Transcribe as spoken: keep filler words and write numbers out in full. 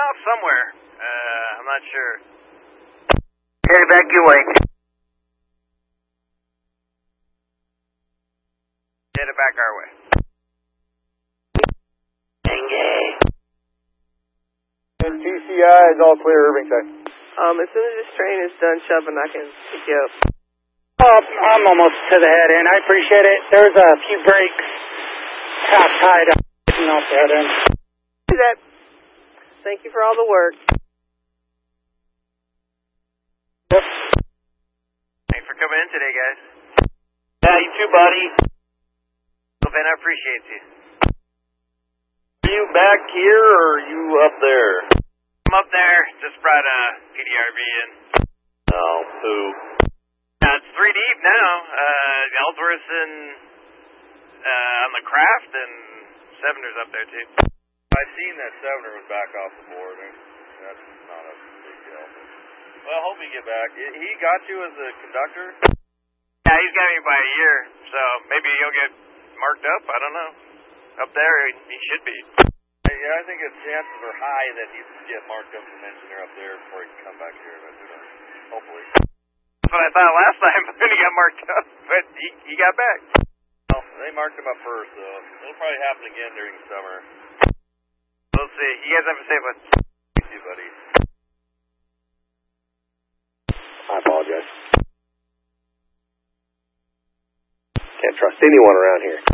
off somewhere. Uh, I'm not sure. Headed back your way. Headed back our way. Engage. And G C I is all clear, Irving side. Um, as soon as this train is done shoving, I can pick you up. Oh, I'm almost to the head end. I appreciate it. There's a few brakes half tied up getting off the head end. Do that. Thank you for all the work. Yep. Thanks for coming in today, guys. Yeah, you too, buddy. Well, Ben, I appreciate you. Are you back here or are you up there? I'm up there. Just brought a P D R V in. Oh, who? Uh, it's three deep now. Uh, Ellsworth and uh, on the craft, and Sevener's up there too. I seen that Sevener was back off the board. That's not a big deal. Well, I hope he get back. He got you as a conductor? Yeah, he's got me by a year, so maybe he'll get marked up. I don't know. Up there, he, he should be. Yeah, I think his chances are high that he get marked up as an engineer up there before he can come back here. But, uh, hopefully. That's what I thought last time when he got marked up, but he, he got back. Well, they marked him up first, so it'll probably happen again during the summer. We'll see. You guys have a safe one. You too, buddy. I apologize. Can't trust anyone around here.